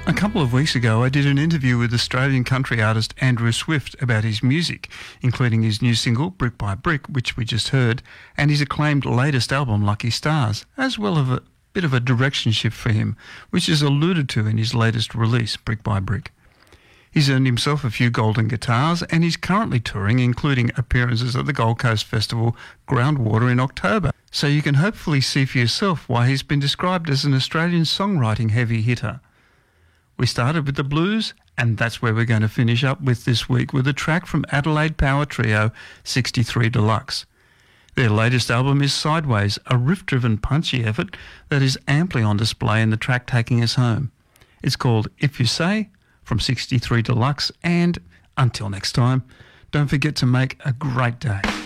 A couple of weeks ago, I did an interview with Australian country artist Andrew Swift about his music, including his new single, Brick by Brick, which we just heard, and his acclaimed latest album, Lucky Stars, as well as a bit of a direction shift for him, which is alluded to in his latest release, Brick by Brick. He's earned himself a few golden guitars, and he's currently touring, including appearances at the Gold Coast Festival Groundwater in October. So you can hopefully see for yourself why he's been described as an Australian songwriting heavy hitter. We started with the blues, and that's where we're going to finish up with this week with a track from Adelaide Power Trio 63 Deluxe. Their latest album is Sideways, a riff-driven punchy effort that is amply on display in the track Taking Us Home. It's called If You Say, from 63 Deluxe, and until next time, don't forget to make a great day.